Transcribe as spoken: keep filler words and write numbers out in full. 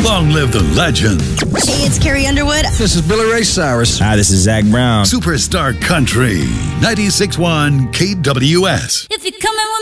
Long live the legend. Hey, it's Carrie Underwood. This is Billy Ray Cyrus. Hi, this is Zach Brown. Superstar Country, ninety-six point one K W S. If you're coming with